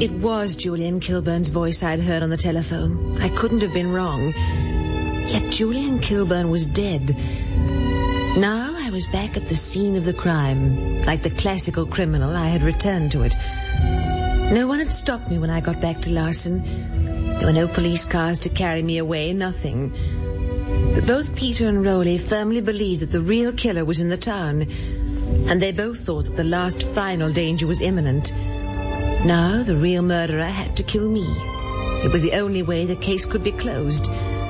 It was Julian Kilburn's voice I'd heard on the telephone. I couldn't have been wrong. Yet Julian Kilburn was dead. Now I was back at the scene of the crime. Like the classical criminal, I had returned to it. No one had stopped me when I got back to Larson. There were no police cars to carry me away, nothing. But both Peter and Rowley firmly believed that the real killer was in the town. And they both thought that the last final danger was imminent. Now the real murderer had to kill me. It was the only way the case could be closed.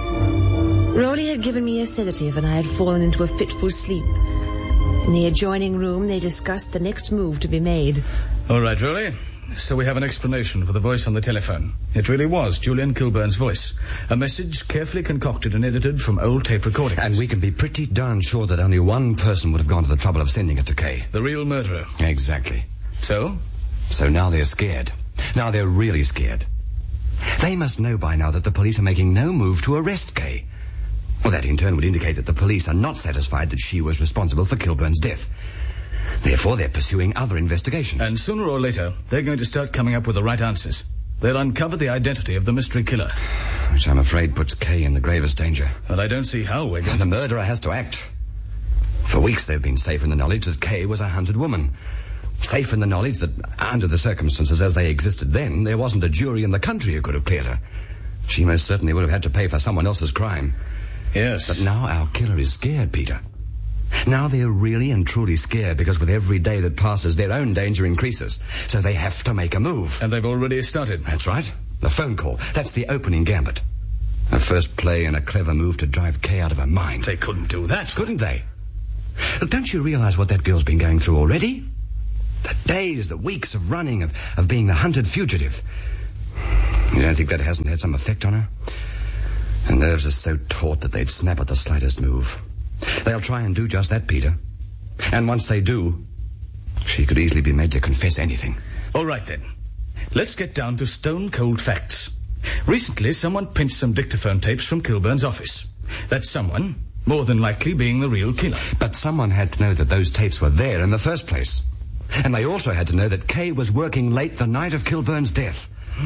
Rowley had given me a sedative and I had fallen into a fitful sleep. In the adjoining room, they discussed the next move to be made. All right, Rowley. So we have an explanation for the voice on the telephone. It really was Julian Kilburn's voice. A message carefully concocted and edited from old tape recordings. And we can be pretty darn sure that only one person would have gone to the trouble of sending it to Kay. The real murderer. Exactly. So? So now they're scared. Now they're really scared. They must know by now that the police are making no move to arrest Kay. Well, that in turn would indicate that the police are not satisfied that she was responsible for Kilburn's death. Therefore, they're pursuing other investigations. And sooner or later, they're going to start coming up with the right answers. They'll uncover the identity of the mystery killer. Which I'm afraid puts Kay in the gravest danger. And I don't see how we're going The murderer has to act. For weeks they've been safe in the knowledge that Kay was a hunted woman. Safe in the knowledge that, under the circumstances as they existed then, there wasn't a jury in the country who could have cleared her. She most certainly would have had to pay for someone else's crime. Yes. But now our killer is scared, Peter. Now they're really and truly scared because with every day that passes, their own danger increases. So they have to make a move. And they've already started. That's right. The phone call. That's the opening gambit. A first play and a clever move to drive Kay out of her mind. They couldn't do that. Couldn't they? Look, don't you realize what that girl's been going through already? The days, the weeks of running, of being the hunted fugitive. You don't think that hasn't had some effect on her? Her nerves are so taut that they'd snap at the slightest move. They'll try and do just that, Peter. And once they do, she could easily be made to confess anything. All right, then. Let's get down to stone-cold facts. Recently, someone pinched some dictaphone tapes from Kilburn's office. That someone, more than likely, being the real killer. But someone had to know that those tapes were there in the first place. And they also had to know that Kay was working late the night of Kilburn's death.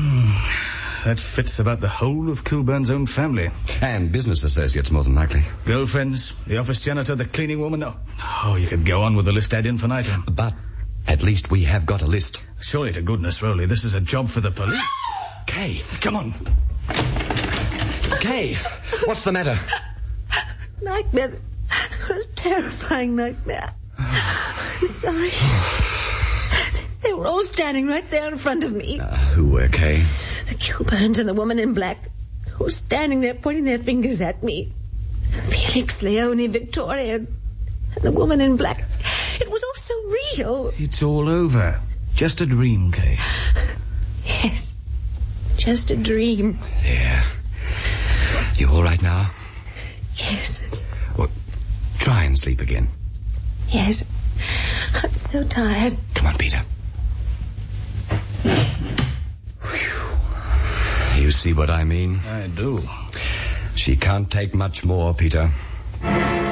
That fits about the whole of Kilburn's own family. And business associates, more than likely. Girlfriends, the office janitor, the cleaning woman. Oh, you could go on with the list ad infinitum. But at least we have got a list. Surely to goodness, Rowley, this is a job for the police. Kay, come on. Kay, what's the matter? Nightmare. It was a terrifying nightmare. I'm sorry. They were all standing right there in front of me. Who were, Kay? The Kilburns and the woman in black, who were standing there pointing their fingers at me. Felix, Leonie, Victoria, and the woman in black. It was all so real. It's all over. Just a dream, Kay. Yes, just a dream. There. You all right now? Yes. Well, try and sleep again. Yes. I'm so tired. Come on, Peter. You see what I mean? I do. She can't take much more, Peter.